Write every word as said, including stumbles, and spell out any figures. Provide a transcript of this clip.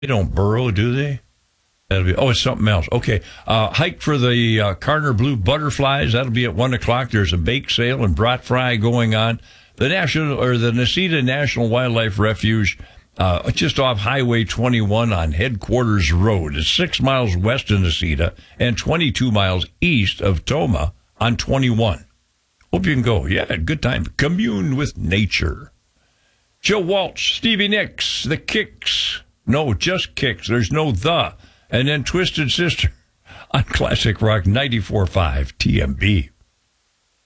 They don't burrow, do they? That'll be, oh, it's something else. Okay. Uh, hike for the uh, Carner Blue Butterflies. That'll be at one o'clock. There's a bake sale and brat fry going on. The national or the Necedah National Wildlife Refuge, uh, just off Highway twenty-one on Headquarters Road. It's six miles west of Necedah and twenty-two miles east of Tomah on twenty-one. Hope you can go. Yeah, good time. Commune with nature. Joe Walsh, Stevie Nicks, The Kicks. No, just Kicks. There's no the. And then Twisted Sister on Classic Rock ninety-four point five T M B.